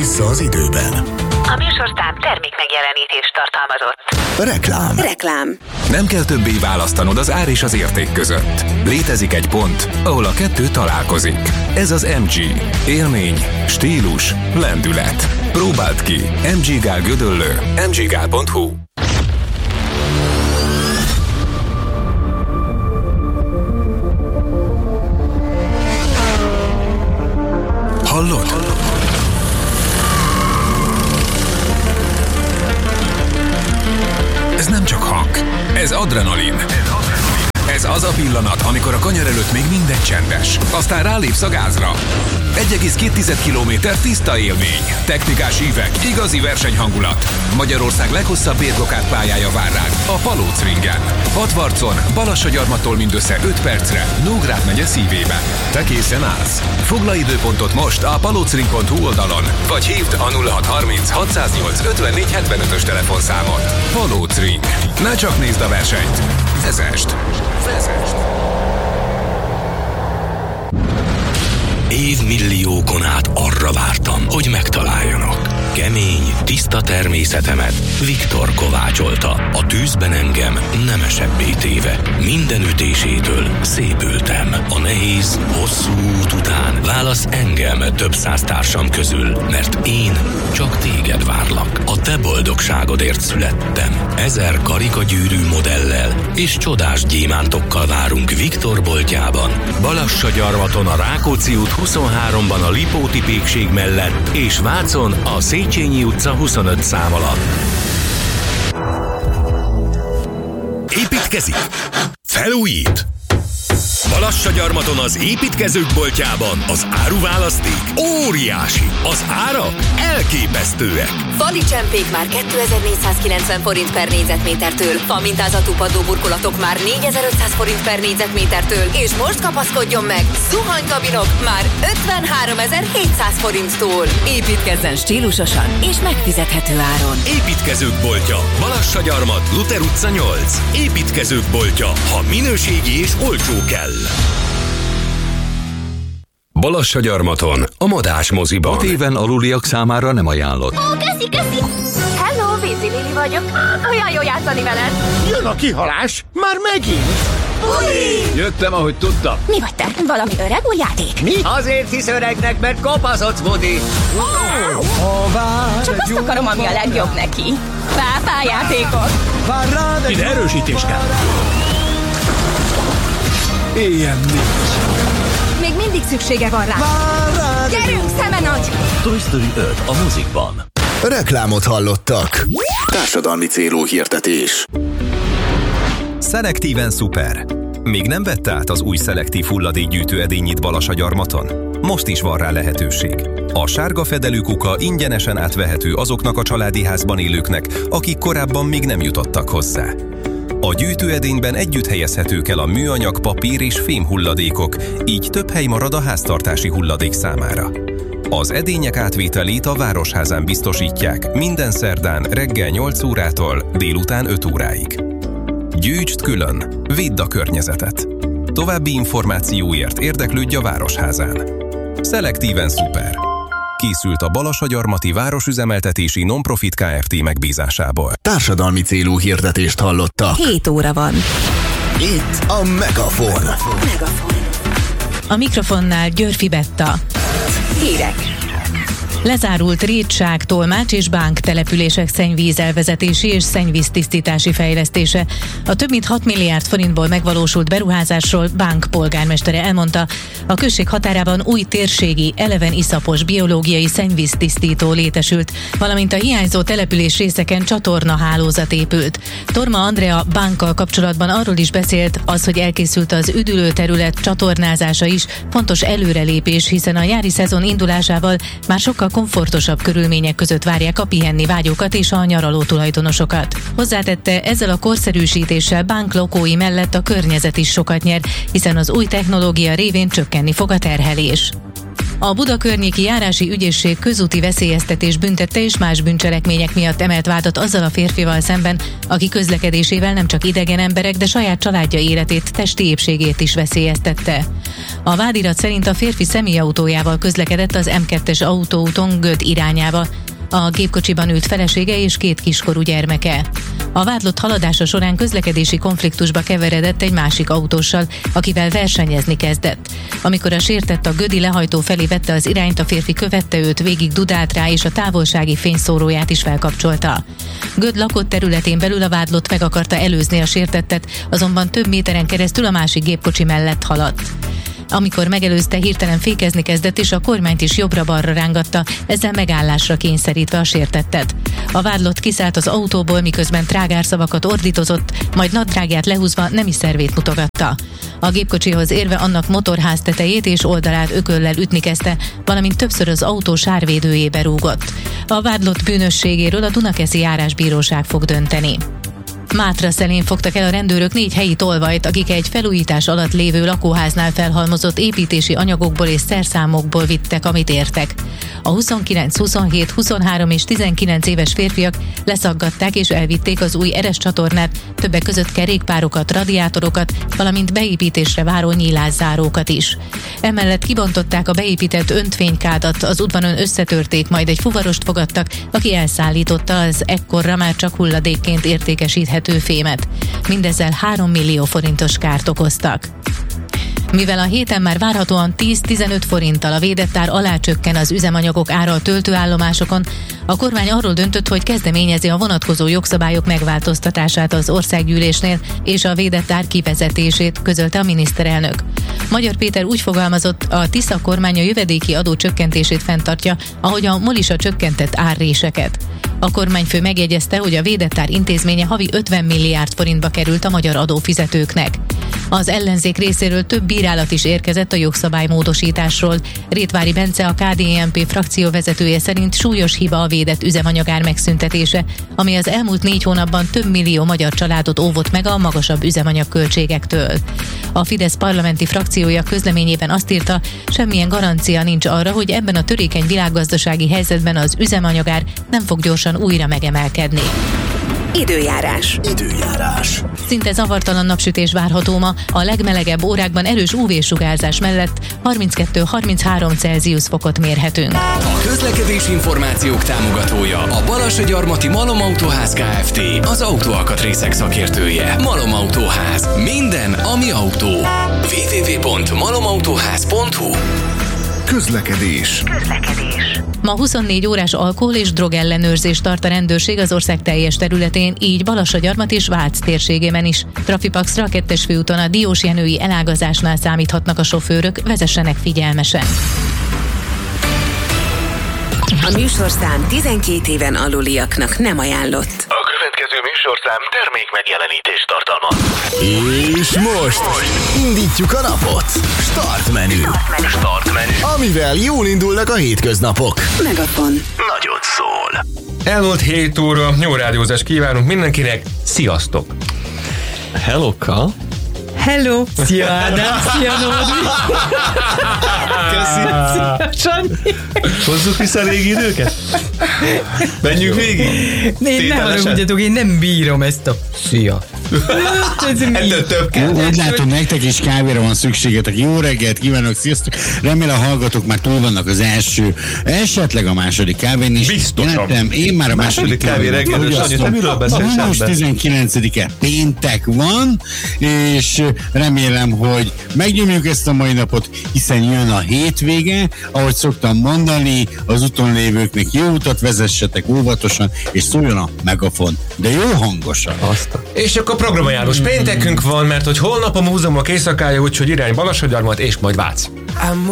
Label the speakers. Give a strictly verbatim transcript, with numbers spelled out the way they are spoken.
Speaker 1: Vissza az időben.
Speaker 2: A műsorszám termék megjelenítést tartalmazott.
Speaker 1: Reklám.
Speaker 3: Reklám.
Speaker 4: Nem kell többé választanod az ár és az érték között. Létezik egy pont, ahol a kettő találkozik. Ez az em gé. Élmény, stílus, lendület. Próbáld ki. em gé Gál Gödöllő. em gé gál pont hu.
Speaker 1: Hallod?
Speaker 4: Ez nem csak hang, ez adrenalin. Ez az a pillanat, amikor a kanyar előtt még minden csendes. Aztán rálépsz a gázra. egy egész két kilométer tiszta élmény. Technikás ívek, igazi versenyhangulat. Magyarország leghosszabb bérblokkád pályája vár rád a Palóc ringen. Hatvarcon, Balassagyarmattól mindössze öt percre, Nógrád megye szívében. Te készen állsz? Foglalj időpontot most a palocring pont hu oldalon, vagy hívd a nulla hat harminc hatszáznyolc ötvennégy hetvenötös telefonszámot. Palóc ring. Ne csak nézd a versenyt. Vezest! Vezest!
Speaker 5: Évmilliókon át arra vártam, hogy megtaláljanak. Kemény, tiszta természetemet Viktor kovácsolta. A tűzben engem nemesebbé téve. Minden ütésétől szépültem. A nehéz, hosszú út után válasz engem több száz társam közül, mert én csak téged várlak. A te boldogságodért születtem. Ezer karikagyűrű modellel és csodás gyémántokkal várunk Viktor boltjában. Balassagyarmaton a Rákóczi út huszonháromban a Lipóti pékség mellett, és Vácon a Széchenyi utca huszonöt szám alatt. Építkezik? Felújít? Balassagyarmaton az építkezők boltjában az áruválaszték óriási, az árak elképesztőek.
Speaker 3: Fali csempék már kétezer-négyszázkilencven forint per négyzetmétertől, famintázatú padlóburkolatok már négyezer-ötszáz forint per négyzetmétertől, és most kapaszkodjon meg zuhanykabinok már ötvenháromezer-hétszáz forinttól. Építkezzen stílusosan és megfizethető áron.
Speaker 5: Építkezők boltja, Balassagyarmat, Luther utca nyolc. Építkezők boltja, ha minőségi és olcsó kell. Balassagyarmaton, a Madás moziban.
Speaker 6: hat éven aluliak számára nem ajánlott.
Speaker 7: Ó, köszi, köszi! Hello, Vízi Lili vagyok. Olyan jó játszani veled.
Speaker 8: Jön a kihalás, már megint.
Speaker 7: Buli!
Speaker 9: Jöttem, ahogy tudta.
Speaker 7: Mi vagy te? Valami öreg új játék?
Speaker 8: Mi?
Speaker 9: Azért hisz öregnek, mert kopaszodsz, Woody.
Speaker 7: Csak azt akarom, ami a legjobb neki. Pápá játékok.
Speaker 8: Ide erősítés kell. Ilyen nincs.
Speaker 7: Még mindig szüksége van rá. Gyerünk, szeme nagy!
Speaker 5: Toy Story öt a mozikban.
Speaker 1: Reklámot hallottak. Társadalmi célú hirdetés.
Speaker 10: Szelektíven szuper. Még nem vette át az új szelektív hulladékgyűjtő edényit Balassagyarmaton? Most is van rá lehetőség. A sárga fedelű kuka ingyenesen átvehető azoknak a családi házban élőknek, akik korábban még nem jutottak hozzá. A gyűjtőedényben együtt helyezhetők el a műanyag, papír és fém hulladékok, így több hely marad a háztartási hulladék számára. Az edények átvételét a Városházán biztosítják minden szerdán reggel nyolc órától délután öt óráig. Gyűjtsd külön, védd a környezetet. További információért érdeklődj a Városházán. Szelektíven szuper. Készült a Balassagyarmati Városüzemeltetési Non-Profit Kft. Megbízásából.
Speaker 1: Társadalmi célú hirdetést hallottak.
Speaker 3: hét óra van.
Speaker 1: Itt a Megafon.
Speaker 3: Megafon.
Speaker 11: A mikrofonnál Györfi Betta.
Speaker 3: Hírek.
Speaker 11: Lezárult Rétság, Tolmács és Bánk települések szennyvíz elvezetési és szennyvíztisztítási fejlesztése. A több mint hat milliárd forintból megvalósult beruházásról Bánk polgármestere elmondta, a község határában új térségi, eleven iszapos biológiai szennyvíztisztító létesült, valamint a hiányzó település részeken csatornahálózat épült. Torma Andrea Bánkkal kapcsolatban arról is beszélt, az, hogy elkészült az üdülőterület csatornázása is fontos előrelépés, hiszen a nyári szezon indulásával már sokkal komfortosabb körülmények között várják a pihenni vágyókat és a nyaraló tulajdonosokat. Hozzátette, ezzel a korszerűsítéssel Bánk lakói mellett a környezet is sokat nyer, hiszen az új technológia révén csökkenni fog a terhelés. A Buda környéki járási ügyészség közúti veszélyeztetés büntette és más bűncselekmények miatt emelt vádat azzal a férfival szemben, aki közlekedésével nem csak idegen emberek, de saját családja életét, testi épségét is veszélyeztette. A vádirat szerint a férfi személyautójával közlekedett az em kettes autóúton Göd irányába. A gépkocsiban ült felesége és két kiskorú gyermeke. A vádlott haladása során közlekedési konfliktusba keveredett egy másik autóssal, akivel versenyezni kezdett. Amikor a sértett a gödi lehajtó felé vette az irányt, a férfi követte őt, végig dudált rá, és a távolsági fényszóróját is felkapcsolta. Göd lakott területén belül a vádlott meg akarta előzni a sértettet, azonban több méteren keresztül a másik gépkocsi mellett haladt. Amikor megelőzte, hirtelen fékezni kezdett, és a kormányt is jobbra-balra rángatta, ezzel megállásra kényszerítve a sértettet. A vádlott kiszállt az autóból, miközben trágárszavakat ordítozott, majd nadrágját lehúzva nemi szervét mutogatta. A gépkocsihoz érve annak motorház tetejét és oldalát ököllel ütni kezdte, valamint többször az autó sárvédőjébe rúgott. A vádlott bűnösségéről a Dunakeszi Járásbíróság fog dönteni. Mátraszelén fogtak el a rendőrök négy helyi tolvajt, akik egy felújítás alatt lévő lakóháznál felhalmozott építési anyagokból és szerszámokból vittek, amit értek. A huszonkilenc, huszonhét, huszonhárom és tizenkilenc éves férfiak leszaggatták és elvitték az új eres csatornát, többek között kerékpárokat, radiátorokat, valamint beépítésre váró nyílászárókat is. Emellett kibontották a beépített öntfénykádat, az udvaron összetörték, majd egy fuvarost fogadtak, aki elszállította az ekkorra már csak hulladékként értékesíthető fémet. Mindezzel három millió forintos kárt okoztak. Mivel a héten már várhatóan tíz-tizenöt forinttal a védett ár alá csökken az üzemanyagok ára a töltőállomásokon, a kormány arról döntött, hogy kezdeményezi a vonatkozó jogszabályok megváltoztatását az országgyűlésnél és a védett ár kivezetését, közölte a miniszterelnök. Magyar Péter úgy fogalmazott, a Tisza kormány a jövedéki adó csökkentését fenntartja, ahogy a MOL is a csökkentett árréseket. A kormányfő megjegyezte, hogy a védett ár intézménye havi ötven milliárd forintba került a magyar adófizetőknek. Az ellenzék részéről több bírálat is érkezett a jogszabálymódosításról. Rétvári Bence, a ká dé en pé frakció vezetője szerint súlyos hiba a védett üzemanyagár megszüntetése, ami az elmúlt négy hónapban több millió magyar családot óvott meg a magasabb üzemanyagköltségektől. A Fidesz parlamenti frakciója közleményében azt írta, semmilyen garancia nincs arra, hogy ebben a törékeny világgazdasági helyzetben az üzemanyagár nem fog gyorsan újra megemelkedni.
Speaker 3: Időjárás.
Speaker 1: Időjárás.
Speaker 11: Szinte zavartalan napsütés várható ma, a legmelegebb órákban erős ú vé-sugárzás mellett harminckettő-harminchárom Celsius fokot mérhetünk.
Speaker 5: A közlekedés információk támogatója a Balassagyarmati Malom Autóház Kft. Az autóalkatrészek szakértője. Malom Autóház. Minden, ami autó. double-u double-u double-u pont malomautóház pont hu.
Speaker 1: Közlekedés.
Speaker 2: Közlekedés.
Speaker 11: Ma huszonnégy órás alkohol- és drogellenőrzést tart a rendőrség az ország teljes területén, így Balassagyarmat és Vác térségében is. Trafipaxra a kettes főúton a Diósjenői elágazásnál számíthatnak a sofőrök, vezessenek figyelmesen.
Speaker 3: A műsorszám tizenkét éven aluliaknak nem ajánlott.
Speaker 1: A következő műsorszám termék megjelenítést tartalmaz. És most indítjuk a napot. Start menü. Start menü. Amivel jól indulnak a hétköznapok.
Speaker 3: Megafon.
Speaker 1: Nagyot szól.
Speaker 12: Elmúlt hét óra, jó rádiózást kívánunk mindenkinek, sziasztok!
Speaker 13: Hello-kkal!
Speaker 14: Hello! Szia Ádám! Szia Nódi!
Speaker 13: Köszi! Sanyi! Hozzuk vissza a régi időket? Menjünk végig?
Speaker 14: Én ne haragudjatok, én nem bírom ezt a... Szia!
Speaker 13: Ettől több kell.
Speaker 15: Úgy látom, nektek is kávéra van szükségetek. Jó reggelt kívánok, sziasztok! Remélem a hallgatók már túl vannak az első, esetleg a második kávén is.
Speaker 12: Biztosan.
Speaker 15: Jelentem, én már a második, második kávé reggel, Sanyi, te miről beszélsz? Most tizenkilencedike péntek van, és remélem, hogy megnyomjuk ezt a mai napot, hiszen jön a hétvége, ahogy szoktam mondani, az úton lévőknek jó utat, vezessetek óvatosan, és szóljon a megafon, de jó hangosan.
Speaker 12: Azt. És akkor programajánlós péntekünk van, mert hogy holnap a múzeumok éjszakája, úgyhogy irány Balassagyarmat és majd Vác.